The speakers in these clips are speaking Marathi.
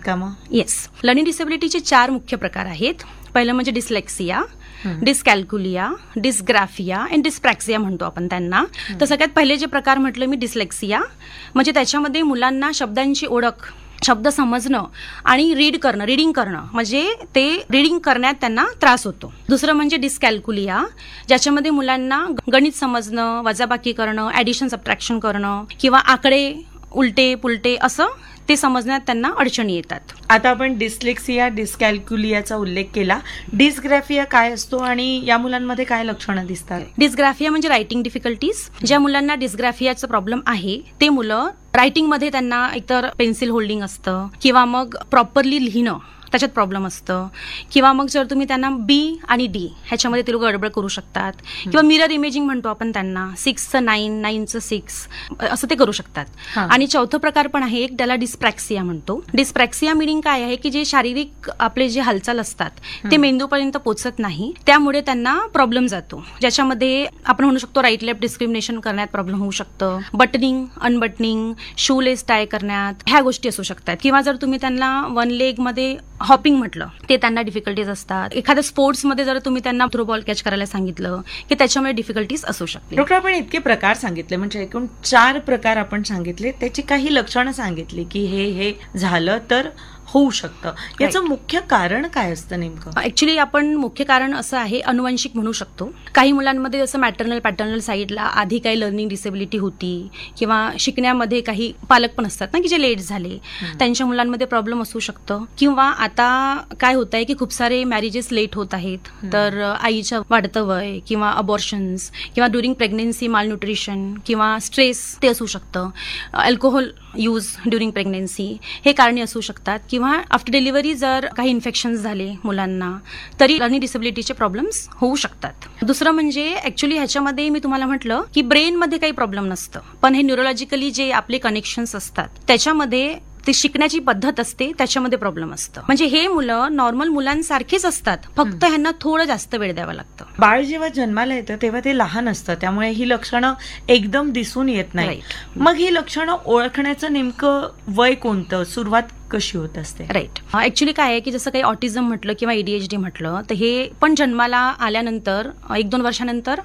का मग? येस, लर्निंग डिसेबिलिटीचे 4 मुख्य प्रकार आहेत. पहिलं म्हणजे डिस्लेक्सिया, डिस्कॅल्क्युलिया, डिस्ग्राफिया आणि डिस्प्रॅक्सिया म्हणतो आपण त्यांना. तर सगळ्यात पहिले जे प्रकार म्हटलं मी डिस्लेक्सिया, म्हणजे त्याच्यामध्ये मुलांना शब्दांची ओळख, शब्द समजणं आणि रिडिंग करणं, म्हणजे ते रिडिंग करण्यात त्यांना त्रास होतो. दुसरं म्हणजे डिस्कॅल्क्युलिया, ज्याच्यामध्ये मुलांना गणित समजणं, वजाबाकी करणं, ॲडिशन सबट्रॅक्शन करणं किंवा आकडे उलटे पुलटे असं ते समजण्यात त्यांना अडचणी येतात. आता आपण डिस्लेक्सिया, डिस्कॅल्क्युलियाचा उल्लेख केला. डिस्ग्राफिया काय असतो आणि या मुलांमध्ये काय लक्षणं दिसतात? डिस्ग्राफिया म्हणजे रायटिंग डिफिकल्टीज. ज्या मुलांना डिस्ग्राफियाचा प्रॉब्लेम आहे ते मुलं रायटिंगमध्ये त्यांना एकतर पेन्सिल होल्डिंग असतं किंवा मग प्रॉपरली लिहिणं त्याच्यात प्रॉब्लेम असतं, किंवा मग जर तुम्ही त्यांना बी आणि डी ह्याच्यामध्ये ते लोक गडबड करू शकतात, किंवा मिरर इमेजिंग म्हणतो आपण त्यांना, 6चं 9, 9चं 6 असं ते करू शकतात. आणि चौथं प्रकार पण आहे एक, त्याला डिस्प्रॅक्सिया म्हणतो. डिस्प्रॅक्सिया मिनिंग काय आहे की जे शारीरिक आपले जे हालचाल असतात ते मेंदूपर्यंत पोहोचत नाही, त्यामुळे त्यांना प्रॉब्लेम जातो, ज्याच्यामध्ये आपण म्हणू शकतो राईट लेफ्ट डिस्क्रिमिनेशन करण्यात प्रॉब्लेम होऊ शकतं, बटनिंग अनबटनिंग, शूलेस टाय करण्यात ह्या गोष्टी असू शकतात. किंवा जर तुम्ही त्यांना वन लेग मध्ये हॉपिंग म्हटलं ते त्यांना डिफिकल्टीज असतात. एखाद्या स्पोर्ट्समध्ये जर तुम्ही त्यांना थ्रो बॉल कॅच करायला सांगितलं की त्याच्यामुळे डिफिकल्टीज असू शकते. डॉक्टर, आपण इतके प्रकार सांगितले, म्हणजे एकूण 4 प्रकार आपण सांगितले, त्याची काही लक्षणं सांगितली की हे झालं तर होऊ शकतं. याचं मुख्य कारण काय असतं नेमकं? ऍक्च्युली आपण मुख्य कारण असं आहे, अनुवंशिक म्हणू शकतो. काही मुलांमध्ये जसं मॅटर्नल पॅटर्नल साईडला आधी काही लर्निंग डिसेबिलिटी होती, किंवा शिकण्यामध्ये काही पालक पण असतात ना की जे लेट झाले, त्यांच्या मुलांमध्ये प्रॉब्लेम असू शकतं. किंवा आता काय होत आहे की खूप सारे मॅरेजेस लेट होत आहेत, तर आईचं वाढतं वय किंवा अबॉर्शन्स किंवा ड्युरिंग प्रेग्नेन्सी मालन्यूट्रिशन किंवा स्ट्रेस ते असू शकतं. अल्कोहोल यूज ड्युरिंग प्रेग्नेन्सी हे कारणे असू शकतात. किंवा आफ्टर डिलिव्हरी जर काही इन्फेक्शन्स झाले मुलांना तरी लर्निंग डिसेबिलिटीचे प्रॉब्लेम्स होऊ शकतात. दुसरं म्हणजे ऍक्च्युली ह्याच्यामध्ये मी तुम्हाला म्हटलं की ब्रेनमध्ये काही प्रॉब्लेम नसतं, पण हे न्यूरोलॉजिकली जे आपले कनेक्शन्स असतात त्याच्यामध्ये ते शिकण्याची पद्धत असते, त्याच्यामध्ये प्रॉब्लेम असतं. म्हणजे हे मुलं नॉर्मल मुलांसारखेच असतात, फक्त ह्यांना थोडं जास्त वेळ द्यावा लागतं. बाळ जेव्हा जन्माला येतं तेव्हा ते लहान असतं, त्यामुळे ही लक्षणं एकदम दिसून येत नाही. मग ही लक्षणं ओळखण्याचं नेमकं वय कोणतं, सुरुवात कशी होत असते? राईट, ऍक्च्युली काय आहे की जसं काही ऑटिझम म्हटलं किंवा ADHD म्हटलं तर हे पण जन्माला आल्यानंतर 1-2 वर्षानंतर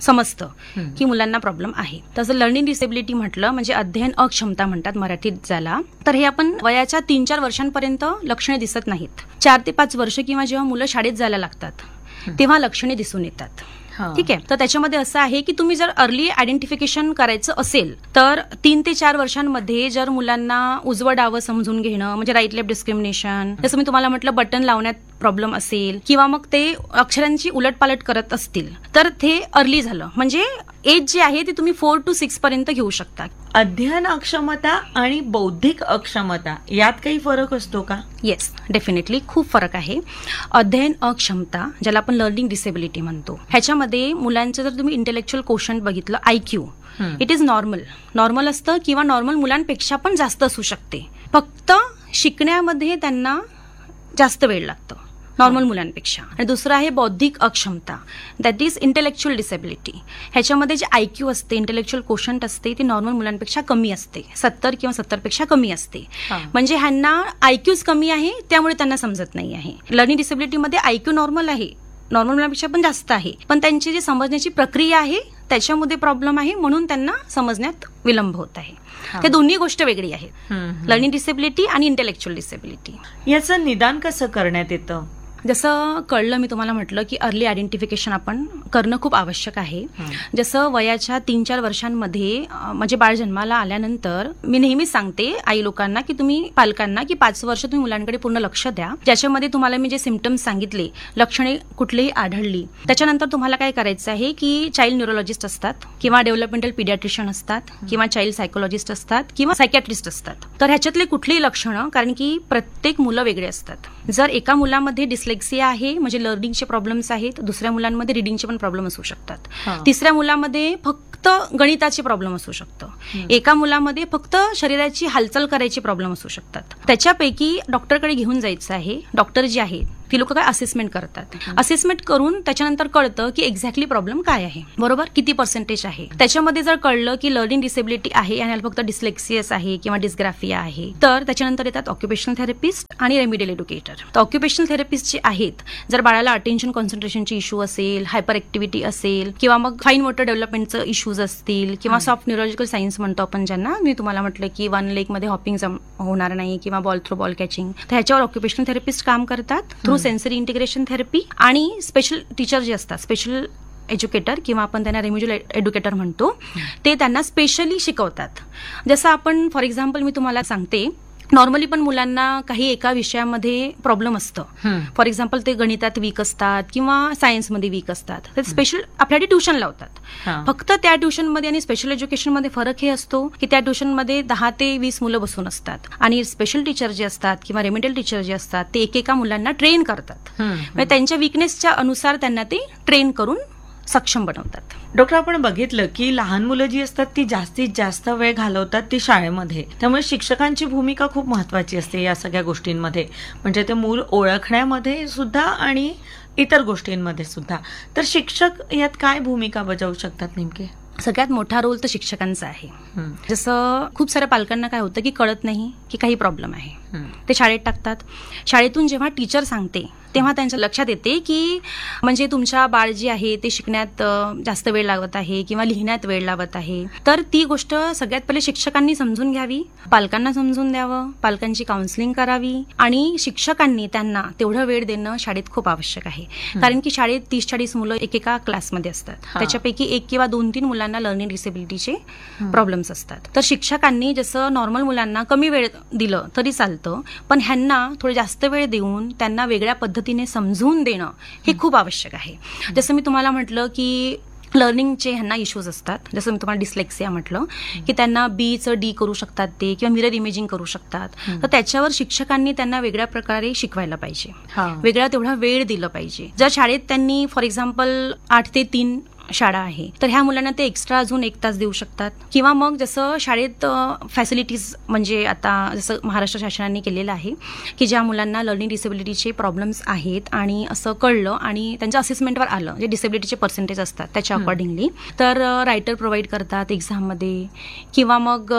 समजतं की मुलांना प्रॉब्लेम आहे. तसं लर्निंग डिसेबिलिटी म्हटलं म्हणजे अध्ययन अक्षमता म्हणतात मराठीत ज्याला, तर हे आपण वयाच्या 3-4 वर्षांपर्यंत लक्षणे दिसत नाहीत. 4 ते 5 वर्ष किंवा जेव्हा मुलं शाळेत जायला लागतात तेव्हा लक्षणे दिसून येतात. ठीक आहे, तर त्याच्यामध्ये असं आहे की तुम्ही जर अर्ली आयडेंटिफिकेशन करायचं असेल तर 3 ते 4 वर्षांमध्ये जर मुलांना उजवं डावं समजून घेणं, म्हणजे राईट लेफ्ट डिस्क्रिमिनेशन, जसं मी तुम्हाला म्हटलं बटन लावण्यात प्रॉब्लेम असेल किंवा मग ते अक्षरांची उलटपालट करत असतील तर ते अर्ली झालं, म्हणजे एज जी आहे ती तुम्ही 4 to 6 पर्यंत घेऊ शकता. अध्ययन अक्षमता आणि बौद्धिक अक्षमता यात काही फरक असतो का? येस, डेफिनेटली खूप फरक आहे. अध्ययन अक्षमता ज्याला आपण लर्निंग डिसेबिलिटी म्हणतो, ह्याच्यामध्ये मुलांचं जर तुम्ही इंटेलेक्च्युअल कोशंट बघितलं, IQ, इट इज नॉर्मल असतं किंवा नॉर्मल मुलांपेक्षा पण जास्त असू शकते. फक्त शिकण्यामध्ये त्यांना जास्त वेळ लागतो नॉर्मल मुलांपेक्षा. आणि दुसरं आहे बौद्धिक अक्षमता, दॅट इज इंटेलेक्च्युअल डिसेबिलिटी. ह्याच्यामध्ये जे IQ असते, इंटेलेक्च्युअल कोशंट असते, ती नॉर्मल मुलांपेक्षा कमी असते, 70 किंवा 70 पेक्षा कमी असते. म्हणजे ह्यांना IQच कमी आहे त्यामुळे त्यांना समजत नाही आहे. लर्निंग डिसेबिलिटीमध्ये IQ नॉर्मल आहे, नॉर्मल मुलांपेक्षा पण जास्त आहे, पण त्यांची जी समजण्याची प्रक्रिया आहे त्याच्यामध्ये प्रॉब्लेम आहे, म्हणून त्यांना समजण्यात विलंब होत आहे. ते दोन्ही गोष्ट वेगळी आहे, लर्निंग डिसेबिलिटी आणि इंटेलेक्च्युअल डिसेबिलिटी. याचं निदान कसं करण्यात येतं? जसं कळलं मी तुम्हाला म्हटलं की अर्ली आयडेंटिफिकेशन आपण करणं खूप आवश्यक आहे. जसं वयाच्या 3-4 वर्षांमध्ये म्हणजे बाळ जन्माला आल्यानंतर मी नेहमीच सांगते आई लोकांना की तुम्ही पालकांना की 5 वर्ष तुम्ही मुलांकडे पूर्ण लक्ष द्या, ज्याच्यामध्ये तुम्हाला मी जे सिम्पटम्स सांगितले, लक्षणे कुठलीही आढळली, त्याच्यानंतर तुम्हाला काय करायचं आहे की चाइल्ड न्यूरोलॉजिस्ट असतात किंवा डेव्हलपमेंटल पिडियाट्रिशियन असतात किंवा चाइल्ड सायकोलॉजिस्ट असतात किंवा सायकॅट्रिस्ट असतात. तर ह्याच्यातले कुठलीही लक्षणं, कारण की प्रत्येक मुलं वेगळे असतात. जर एका मुलामध्ये डिस्लेक्सिया आहे म्हणजे लर्निंगचे प्रॉब्लेम्स आहेत, दुसऱ्या मुलांमध्ये रिडिंगचे पण प्रॉब्लेम असू शकतात, तिसऱ्या मुलामध्ये फक्त गणिताचे प्रॉब्लेम असू शकतं, एका मुलामध्ये फक्त शरीराची हालचाल करायची प्रॉब्लेम असू शकतात. त्याच्यापैकी डॉक्टरकडे घेऊन जायचं आहे. डॉक्टर जे आहेत ती लोक काय असेसमेंट करतात, असेसमेंट करून त्याच्यानंतर कळतं की एक्झॅक्टली प्रॉब्लेम काय आहे, बरोबर, किती पर्सेंटेज आहे. त्याच्यामध्ये जर कळलं की लर्निंग डिसेबिलिटी आहे आणि फक्त डिस्लेक्सियस आहे किंवा डिस्ग्राफिया आहे, तर त्याच्यानंतर येतात ऑक्युपेशनल थेरपिस्ट आणि रेमिडियल एज्युकेटर. तर ऑक्युपेशनल थेरपिस्ट जे आहेत, जर बाळाला अटेन्शन कॉन्सन्ट्रेशनची इश्यू असेल, हायपर ऍक्टिव्हिटी असेल, किंवा मग फाईन मोटर डेव्हलपमेंटचं इश्यूज असतील, किंवा सॉफ्ट न्यूरोलॉजिकल सायन्स म्हणतो आपण ज्यांना, मी तुम्हाला म्हटलं की वन लेग मध्ये हॉपिंग होणार नाही किंवा बॉल थ्रो बॉल कॅचिंग, तर ह्याच्यावर ऑक्युपेशनल थेरपिस्ट काम करतात थ्रू सेन्सरी इंटिग्रेशन थेरपी. आणि स्पेशल टीचर जे असतात, स्पेशल एज्युकेटर किंवा आपण त्यांना रेमिडियल एज्युकेटर म्हणतो, ते त्यांना स्पेशली शिकवतात. जसं आपण फॉर एक्झाम्पल मी तुम्हाला सांगते, नॉर्मली पण मुलांना काही एका विषयामध्ये प्रॉब्लेम असतं. फॉर एक्झाम्पल ते गणितात वीक असतात किंवा सायन्समध्ये वीक असतात, तर स्पेशल आपल्यासाठी ट्युशन लावतात. फक्त त्या ट्युशनमध्ये आणि स्पेशल एज्युकेशनमध्ये फरक हे असतो की त्या ट्युशनमध्ये 10 ते 20 मुलं बसून असतात आणि स्पेशल टीचर जे असतात किंवा रेमिडियल टीचर जे असतात ते एकेका मुलांना ट्रेन करतात. म्हणजे त्यांच्या विकनेसच्या अनुसार त्यांना ते ट्रेन करून सक्षम बनवतात. डॉक्टर, आपण बघितलं की लहान मुलं जी असतात ती जास्तीत जास्त वेळ घालवतात ती शाळेमध्ये, त्यामुळे शिक्षकांची भूमिका खूप महत्वाची असते या सगळ्या गोष्टींमध्ये, म्हणजे ते मूल ओळखण्यामध्ये सुद्धा आणि इतर गोष्टींमध्ये सुद्धा. तर शिक्षक यात काय भूमिका बजावू शकतात नेमके? सगळ्यात मोठा रोल तर शिक्षकांचा आहे. जसं खूप साऱ्या पालकांना काय होतं की कळत नाही की काही प्रॉब्लेम आहे, ते शाळेत टाकतात. शाळेतून जेव्हा टीचर सांगते तेव्हा त्यांच्या लक्षात येते की म्हणजे तुमच्या बाळ जी आहे ते शिकण्यात जास्त वेळ लावत आहे किंवा लिहिण्यात वेळ लावत आहे. तर ती गोष्ट सगळ्यात पहिले शिक्षकांनी समजून घ्यावी, पालकांना समजून द्यावं, पालकांची काउन्सिलिंग करावी आणि शिक्षकांनी त्यांना तेवढा वेळ देणं शाळेत खूप आवश्यक आहे. कारण की शाळेत 30-40 मुलं एकेका क्लासमध्ये असतात, त्याच्यापैकी 1 किंवा 2-3 मुलांना लर्निंग डिसेबिलिटीचे प्रॉब्लेम्स असतात. तर शिक्षकांनी जसं नॉर्मल मुलांना कमी वेळ दिलं तरी चालतं, पण ह्यांना थोडं जास्त वेळ देऊन त्यांना वेगळ्या पद्धतीने समजून देणं हे खूप आवश्यक आहे. जसं मी तुम्हाला म्हटलं की लर्निंगचे ह्यांना इश्यूज असतात, जसं मी तुम्हाला डिस्लेक्सिया म्हटलं की त्यांना बीचं डी करू शकतात ते, किंवा मिरर इमेजिंग करू शकतात. तर त्याच्यावर शिक्षकांनी त्यांना वेगळ्या प्रकारे शिकवायला पाहिजे, वेगळा तेवढा वेळ दिला पाहिजे. जर शाळेत त्यांनी फॉर एक्झाम्पल 8 ते 3 शाळा आहे तर ह्या मुलांना ते एक्स्ट्रा अजून 1 तास देऊ शकतात. किंवा मग जसं शाळेत फॅसिलिटीज, म्हणजे आता जसं महाराष्ट्र शासनाने केलेलं आहे की ज्या मुलांना लर्निंग डिसेबिलिटीचे प्रॉब्लेम्स आहेत आणि असं कळलं आणि त्यांच्या असेसमेंटवर आलं, जे डिसेबिलिटीचे पर्सेंटेज असतात त्याच्या अकॉर्डिंगली, तर रायटर प्रोव्हाइड करतात एक्झाममध्ये, किंवा मग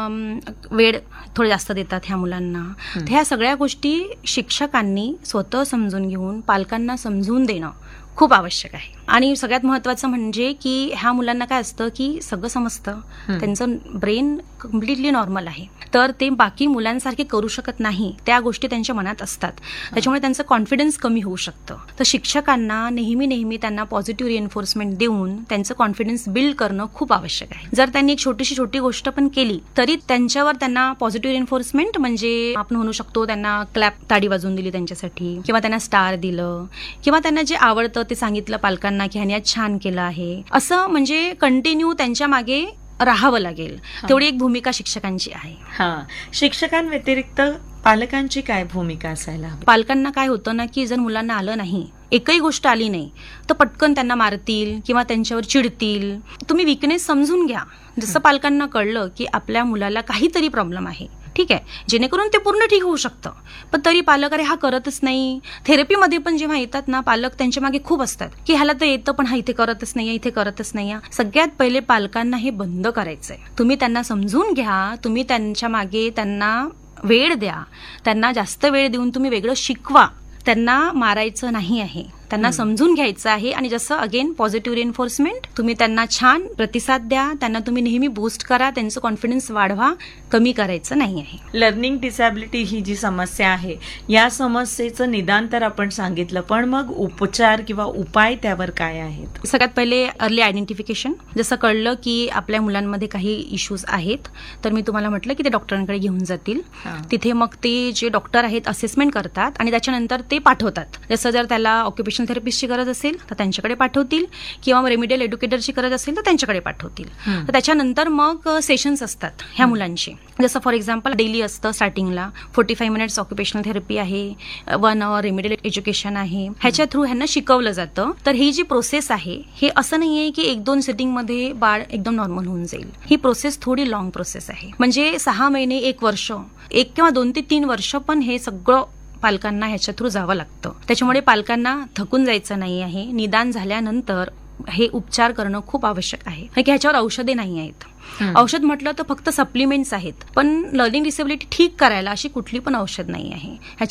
वेळ थोडं जास्त देतात ह्या मुलांना. तर ह्या सगळ्या गोष्टी शिक्षकांनी स्वतः समजून घेऊन पालकांना समजून देणं खूप आवश्यक आहे. आणि सगळ्यात महत्वाचं म्हणजे की ह्या मुलांना काय असतं की सगळं समजतं, त्यांचं ब्रेन कम्प्लिटली नॉर्मल आहे, तर ते बाकी मुलांसारखे करू शकत नाही, त्या गोष्टी त्यांच्या मनात असतात, त्याच्यामुळे त्यांचं कॉन्फिडन्स कमी होऊ शकतं. तर शिक्षकांना नेहमी त्यांना पॉझिटिव्ह रिएन्फोर्समेंट देऊन त्यांचं कॉन्फिडन्स बिल्ड करणं खूप आवश्यक आहे. जर त्यांनी एक छोटी गोष्ट पण केली तरी त्यांच्यावर त्यांना पॉझिटिव्ह रिएन्फोर्समेंट, म्हणजे आपण म्हणू शकतो त्यांना क्लॅप, ताडी वाजवून दिली त्यांच्यासाठी, किंवा त्यांना स्टार दिलं, किंवा त्यांना जे आवडतं ते सांगितलं पालकांना की ह्याने आज छान केलं आहे, असं म्हणजे कंटिन्यू त्यांच्या मागे राहावं लागेल. तेवढी एक भूमिका शिक्षकांची आहे. शिक्षकांव्यतिरिक्त पालकांची काय भूमिका असायला हवी? पालकांना काय होतं ना की जर मुलांना आलं नाही, एकही गोष्ट आली नाही, तर पटकन त्यांना मारतील किंवा त्यांच्यावर चिडतील. तुम्ही विकनेस समजून घ्या. जसं पालकांना कळलं की आपल्या मुलाला काहीतरी प्रॉब्लेम आहे, ठीक आहे, जेणेकरून ते पूर्ण ठीक होऊ शकतं, पण तरी पालक अरे हा करतच नाही. थेरपीमध्ये पण जेव्हा येतात ना पालक, त्यांच्या मागे खूप असतात की ह्याला तर येतं पण हा इथे करतच नाही, इथे करतच नाही. सगळ्यात पहिले पालकांना हे बंद करायचंय. तुम्ही त्यांना समजून घ्या, तुम्ही त्यांच्या मागे त्यांना वेळ द्या, त्यांना जास्त वेळ देऊन तुम्ही वेगळं शिकवा. त्यांना मारायचं नाही आहे, त्यांना समजून घ्यायचं आहे. आणि जसं अगेन पॉझिटिव्ह रिएन्फोर्समेंट, तुम्ही त्यांना छान प्रतिसाद द्या, त्यांना तुम्ही नेहमी बूस्ट करा, त्यांचं कॉन्फिडन्स वाढवा, कमी करायचं नाही आहे. लर्निंग डिसॅबिलिटी ही जी समस्या आहे, या समस्येचं निदान तर आपण सांगितलं, पण मग उपचार किंवा उपाय त्यावर काय आहेत? सगळ्यात पहिले अर्ली आयडेंटिफिकेशन. जसं कळलं की आपल्या मुलांमध्ये काही इश्यूज आहेत तर मी तुम्हाला म्हटलं की ते डॉक्टरांकडे घेऊन जातील. तिथे मग ते जे डॉक्टर आहेत असेसमेंट करतात आणि त्याच्यानंतर ते पाठवतात. जसं जर त्याला ऑक्युपेशनल थेरपिस्टची गरज असेल तर त्यांच्याकडे पाठवतील, किंवा रेमिडियल एज्युकेटरची गरज असेल तर त्यांच्याकडे पाठवतील. तर त्याच्यानंतर मग सेशन्स असतात ह्या मुलांचे. जसं फॉर एक्झाम्पल डेली असतं स्टार्टिंगला 45 मिनिट्स ऑक्युपेशनल थेरपी आहे, 1 आवर रेमिडियल एज्युकेशन आहे. ह्याच्या थ्रू ह्यांना शिकवलं जातं. तर ही जी प्रोसेस आहे हे असं नाहीये की 1-2 सिटिंगमध्ये बाळ एकदम नॉर्मल होऊन जाईल. ही प्रोसेस थोडी लॉंग प्रोसेस आहे, म्हणजे 6 महिने, 1 वर्ष, 1 किंवा 2 ते 3 वर्ष पण हे सगळं पालकांना ह्याच्या थ्रू जावं लागतं. त्याच्यामुळे पालकांना थकून जायचं नाही आहे. निदान झाल्यानंतर हे उपचार करणं खूप आवश्यक आहे, की ह्याच्यावर औषधे नाही आहेत. औषध म्हटलं तर फक्त सप्लिमेंट्स आहेत, पण लर्निंग डिसेबिलिटी ठीक करायला अशी कुठली पण औषध नाही आहे.